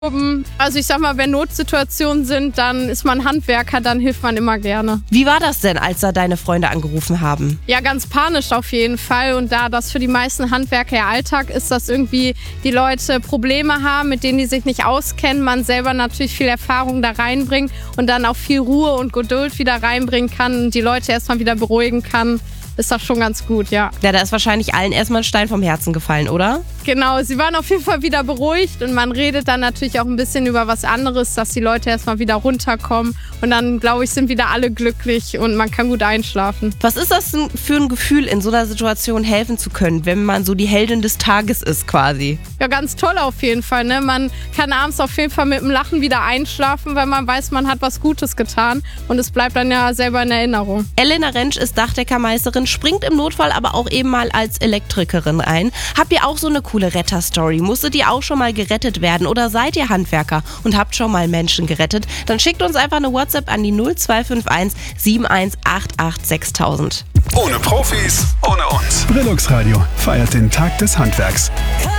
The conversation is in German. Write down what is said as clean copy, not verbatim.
Also ich sag mal, wenn Notsituationen sind, dann ist man Handwerker, dann hilft man immer gerne. Wie war das denn, als da deine Freunde angerufen haben? Ja, ganz panisch auf jeden Fall. Und da das für die meisten Handwerker ja Alltag ist, dass irgendwie die Leute Probleme haben, mit denen die sich nicht auskennen, man selber natürlich viel Erfahrung da reinbringt und dann auch viel Ruhe und Geduld wieder reinbringen kann und die Leute erstmal wieder beruhigen kann, ist das schon ganz gut, ja. Ja, da ist wahrscheinlich allen erstmal ein Stein vom Herzen gefallen, oder? Genau, sie waren auf jeden Fall wieder beruhigt und man redet dann natürlich auch ein bisschen über was anderes, dass die Leute erstmal wieder runterkommen und dann, glaube ich, sind wieder alle glücklich und man kann gut einschlafen. Was ist das denn für ein Gefühl, in so einer Situation helfen zu können, wenn man so die Heldin des Tages ist quasi? Ja, ganz toll auf jeden Fall, ne? Man kann abends auf jeden Fall mit dem Lachen wieder einschlafen, weil man weiß, man hat was Gutes getan und es bleibt dann ja selber in Erinnerung. Elena Rentsch ist Dachdeckermeisterin, springt im Notfall aber auch eben mal als Elektrikerin ein. Habt ihr auch so eine coole Retterstory? Musstet ihr auch schon mal gerettet werden oder seid ihr Handwerker und habt schon mal Menschen gerettet? Dann schickt uns einfach eine WhatsApp an die 0251 7188 6000. Ohne Profis, ohne uns. Brillux Radio feiert den Tag des Handwerks.